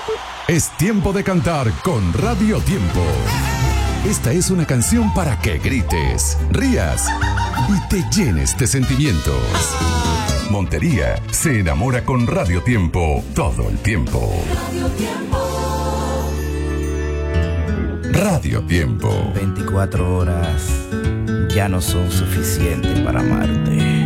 Es tiempo de cantar con Radio Tiempo. Esta es una canción para que grites, rías y te llenes de sentimientos. Montería se enamora con Radio Tiempo todo el tiempo. Radio Tiempo. 24 horas ya no son suficientes para amarte.